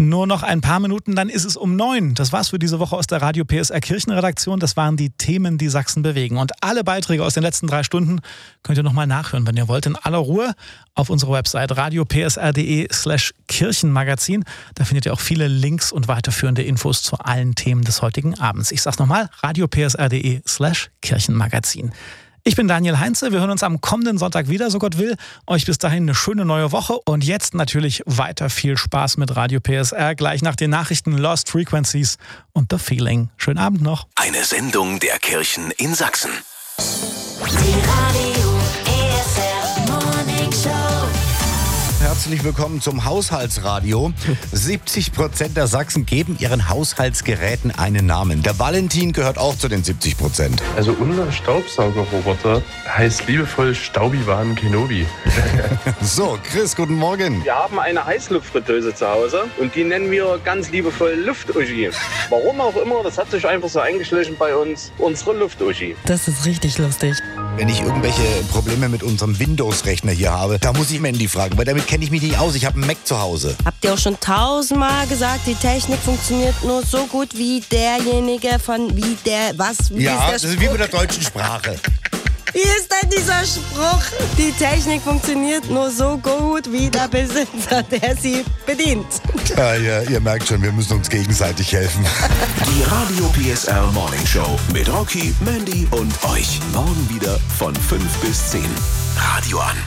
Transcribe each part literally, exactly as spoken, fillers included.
Nur noch ein paar Minuten, dann ist es um neun. Das war's für diese Woche aus der Radio P S R Kirchenredaktion. Das waren die Themen, die Sachsen bewegen. Und alle Beiträge aus den letzten drei Stunden könnt ihr nochmal nachhören, wenn ihr wollt, in aller Ruhe auf unserer Website radiopsr.de slash Kirchenmagazin. Da findet ihr auch viele Links und weiterführende Infos zu allen Themen des heutigen Abends. Ich sag's nochmal, radiopsr.de slash Kirchenmagazin. Ich bin Daniel Heinze, wir hören uns am kommenden Sonntag wieder, so Gott will. Euch bis dahin eine schöne neue Woche und jetzt natürlich weiter viel Spaß mit Radio P S R. Gleich nach den Nachrichten Lost Frequencies und The Feeling. Schönen Abend noch. Eine Sendung der Kirchen in Sachsen. Die Radio P S R Morning Show. Herzlich willkommen zum Haushaltsradio. siebzig Prozent der Sachsen geben ihren Haushaltsgeräten einen Namen. Der Valentin gehört auch zu den siebzig Prozent. Also unser Staubsaugerroboter heißt liebevoll Staubi-Wan Kenobi. So, Chris, guten Morgen. Wir haben eine Heißluftfritteuse zu Hause und die nennen wir ganz liebevoll Luft-Uschi. Warum auch immer, das hat sich einfach so eingeschlichen bei uns, unsere Luft-Uschi. Das ist richtig lustig. Wenn ich irgendwelche Probleme mit unserem Windows-Rechner hier habe, da muss ich Mandy fragen, weil damit kenne ich mich nicht aus. Ich habe einen Mac zu Hause. Habt ihr auch schon tausendmal gesagt, die Technik funktioniert nur so gut wie derjenige von wie der, was, wie Ja, ist der das Spruch? ist wie mit der deutschen Sprache. Wie ist denn dieser Spruch? Die Technik funktioniert nur so gut wie der Besitzer, der sie bedient. Ja, ja, ihr merkt schon, wir müssen uns gegenseitig helfen. Die Radio P S R Morning Show mit Rocky, Mandy und euch. Morgen wieder von fünf bis zehn. Radio an.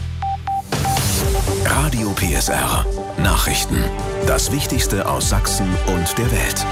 Radio P S R. Nachrichten. Das Wichtigste aus Sachsen und der Welt.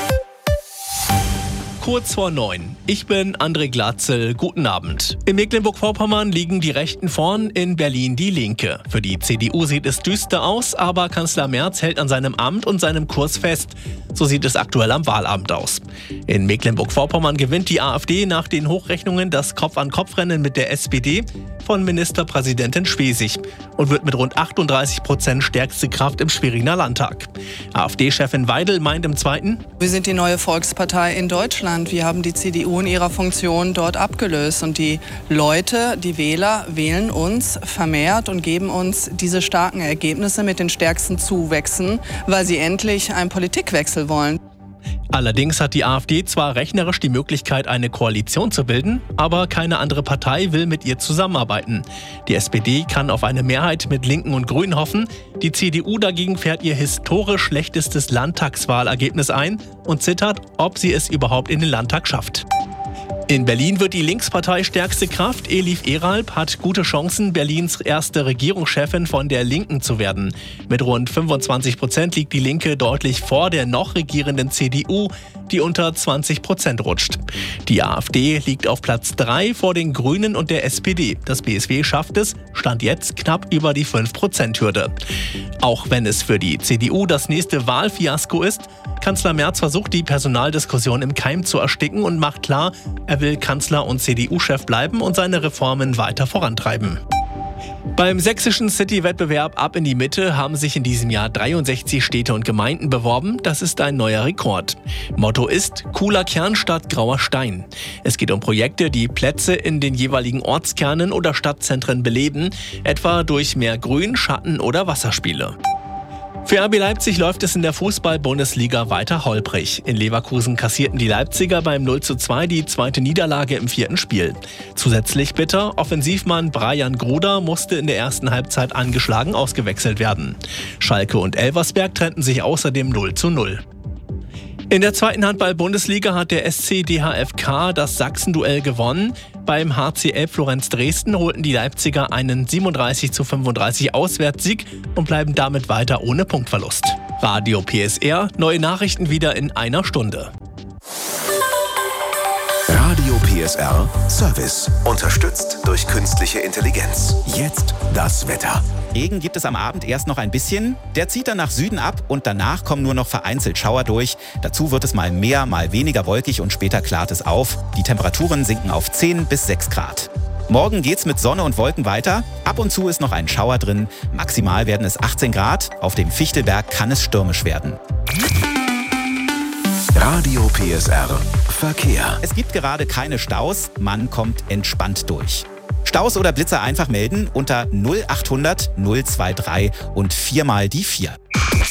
Kurz vor neun. Ich bin André Glatzel. Guten Abend. In Mecklenburg-Vorpommern liegen die Rechten vorn, in Berlin die Linke. Für die C D U sieht es düster aus, aber Kanzler Merz hält an seinem Amt und seinem Kurs fest. So sieht es aktuell am Wahlabend aus. In Mecklenburg-Vorpommern gewinnt die AfD nach den Hochrechnungen das Kopf-an-Kopf-Rennen mit der S P D von Ministerpräsidentin Schwesig und wird mit rund achtunddreißig Prozent stärkste Kraft im Schweriner Landtag. AfD-Chefin Weidel meint im Zweiten: Wir sind die neue Volkspartei in Deutschland. Wir haben die C D U in ihrer Funktion dort abgelöst. Und die Leute, die Wähler, wählen uns vermehrt und geben uns diese starken Ergebnisse mit den stärksten Zuwächsen, weil sie endlich einen Politikwechsel wollen. Allerdings hat die AfD zwar rechnerisch die Möglichkeit, eine Koalition zu bilden, aber keine andere Partei will mit ihr zusammenarbeiten. Die S P D kann auf eine Mehrheit mit Linken und Grünen hoffen. Die C D U dagegen fährt ihr historisch schlechtestes Landtagswahlergebnis ein und zittert, ob sie es überhaupt in den Landtag schafft. In Berlin wird die Linkspartei stärkste Kraft. Elif Eralb hat gute Chancen, Berlins erste Regierungschefin von der Linken zu werden. Mit rund fünfundzwanzig Prozent liegt die Linke deutlich vor der noch regierenden C D U, die unter zwanzig Prozent rutscht. Die AfD liegt auf Platz drei vor den Grünen und der S P D. Das B S W schafft es, stand jetzt knapp über die fünf Prozent Hürde. Auch wenn es für die C D U das nächste Wahlfiasko ist, Kanzler Merz versucht, die Personaldiskussion im Keim zu ersticken und macht klar, er will Kanzler und C D U-Chef bleiben und seine Reformen weiter vorantreiben. Beim sächsischen City-Wettbewerb Ab in die Mitte haben sich in diesem Jahr dreiundsechzig Städte und Gemeinden beworben. Das ist ein neuer Rekord. Motto ist Cooler Kern statt grauer Stein. Es geht um Projekte, die Plätze in den jeweiligen Ortskernen oder Stadtzentren beleben, etwa durch mehr Grün, Schatten oder Wasserspiele. Für R B Leipzig läuft es in der Fußball-Bundesliga weiter holprig. In Leverkusen kassierten die Leipziger beim null zu zwei die zweite Niederlage im vierten Spiel. Zusätzlich bitter, Offensivmann Brian Gruder musste in der ersten Halbzeit angeschlagen ausgewechselt werden. Schalke und Elversberg trennten sich außerdem null zu null. In der zweiten Handball-Bundesliga hat der S C D H F K das Sachsen-Duell gewonnen. Beim H C L Florenz Dresden holten die Leipziger einen siebenunddreißig zu fünfunddreißig Auswärtssieg und bleiben damit weiter ohne Punktverlust. Radio P S R, neue Nachrichten wieder in einer Stunde. Radio P S R Service. Unterstützt durch künstliche Intelligenz. Jetzt das Wetter. Regen gibt es am Abend erst noch ein bisschen. Der zieht dann nach Süden ab und danach kommen nur noch vereinzelt Schauer durch. Dazu wird es mal mehr, mal weniger wolkig und später klart es auf. Die Temperaturen sinken auf zehn bis sechs Grad. Morgen geht's mit Sonne und Wolken weiter. Ab und zu ist noch ein Schauer drin. Maximal werden es achtzehn Grad. Auf dem Fichtelberg kann es stürmisch werden. Radio P S R Verkehr. Es gibt gerade keine Staus. Man kommt entspannt durch. Staus oder Blitzer einfach melden unter null achthundert null drei drei und viermal die vier.